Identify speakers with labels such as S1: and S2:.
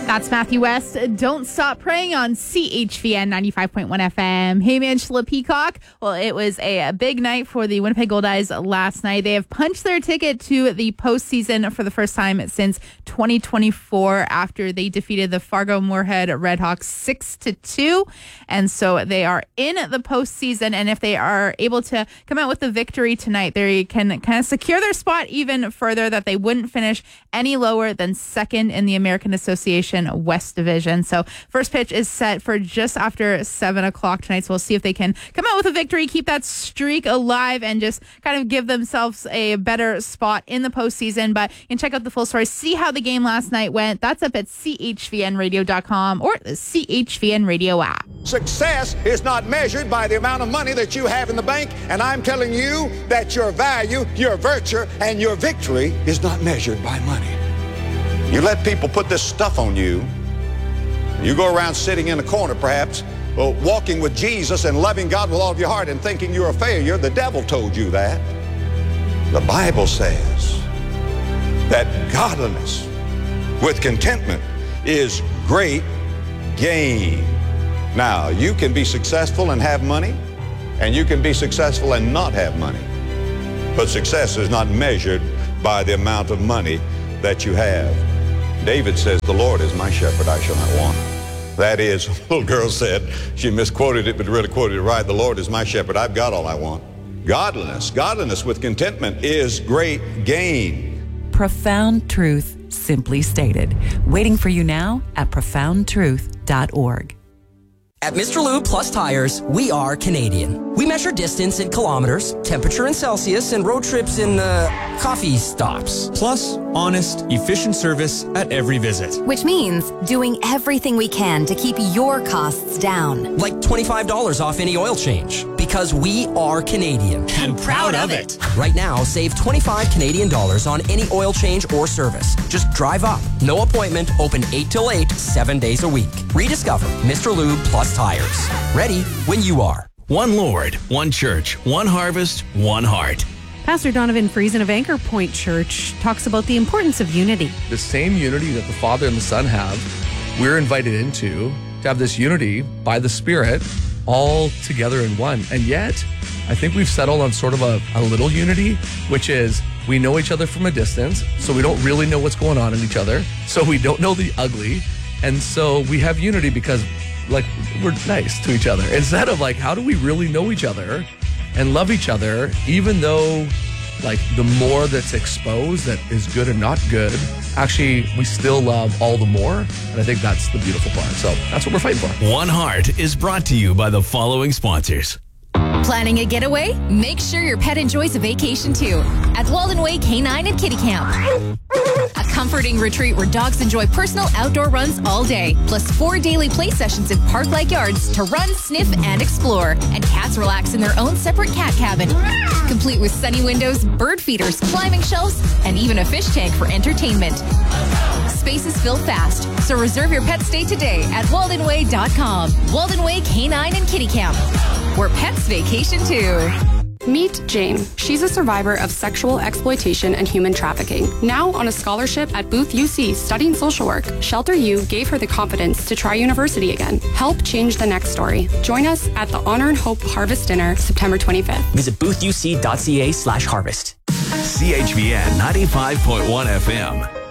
S1: That's Matthew West. Don't Stop Praying on CHVN 95.1 FM. Hey, Angela Peacock. Well, it was a big night for the Winnipeg Goldeyes last night. They have punched their ticket to the postseason for the first time since 2024 after they defeated the Fargo-Moorhead Redhawks 6-2. And so they are in the postseason. And if they are able to come out with the victory tonight, they can kind of secure their spot even further, that they wouldn't finish any lower than second in the American Association West Division. So first pitch is set for just after 7 o'clock tonight. So we'll see if they can come out with a victory, keep that streak alive, and just kind of give themselves a better spot in the postseason. But you can check out the full story, see how the game last night went. That's up at chvnradio.com or the CHVN Radio app.
S2: Success is not measured by the amount of money that you have in the bank, and I'm telling you that your value, your virtue, and your victory is not measured by money. You let people put this stuff on you. You go around sitting in a corner, perhaps, walking with Jesus and loving God with all of your heart and thinking you're a failure. The devil told you that. The Bible says that godliness with contentment is great gain. Now, you can be successful and have money, and you can be successful and not have money. But success is not measured by the amount of money that you have. David says, the Lord is my shepherd, I shall not want. That is, little girl said, she misquoted it, but really quoted it right. The Lord is my shepherd, I've got all I want. Godliness with contentment is great gain.
S3: Profound truth, simply stated. Waiting for you now at profoundtruth.org.
S4: At Mr. Lube Plus Tires, we are Canadian. We measure distance in kilometers, temperature in Celsius, and road trips in, coffee stops.
S5: Plus, honest, efficient service at every visit.
S6: Which means doing everything we can to keep your costs down.
S4: Like $25 off any oil change. Because we are Canadian.
S5: And proud of it.
S4: Right now, save 25 Canadian dollars on any oil change or service. Just drive up. No appointment. Open 8 till 8, 7 days a week. Rediscover Mr. Lube Plus Tires. Ready when you are.
S7: One Lord, one church, one harvest, one heart.
S8: Pastor Donovan Friesen of Anchor Point Church talks about the importance of unity.
S9: The same unity that the Father and the Son have, we're invited into to have this unity by the Spirit all together in one. And yet, I think we've settled on sort of a little unity, which is we know each other from a distance, so we don't really know what's going on in each other, so we don't know the ugly, and so we have unity because we're nice to each other. Instead of how do we really know each other and love each other, even though the more that's exposed that is good and not good, actually we still love all the more. And I think that's the beautiful part. So that's what we're fighting for.
S7: One Heart is brought to you by the following sponsors.
S6: Planning a getaway? Make sure your pet enjoys a vacation too at Walden Way Canine and Kitty Camp. A comforting retreat where dogs enjoy personal outdoor runs all day, plus 4 daily play sessions in park-like yards to run, sniff, and explore. And cats relax in their own separate cat cabin, complete with sunny windows, bird feeders, climbing shelves, and even a fish tank for entertainment. Spaces fill fast, so reserve your pet stay today at waldenway.com. Walden Way Canine and Kitty Camp, where pets vacation too.
S10: Meet Jane. She's a survivor of sexual exploitation and human trafficking. Now on a scholarship at Booth UC studying social work, Shelter U gave her the confidence to try university again. Help change the next story. Join us at the Honor and Hope Harvest Dinner, September 25th.
S4: Visit boothuc.ca/harvest.
S7: CHVN 95.1 FM.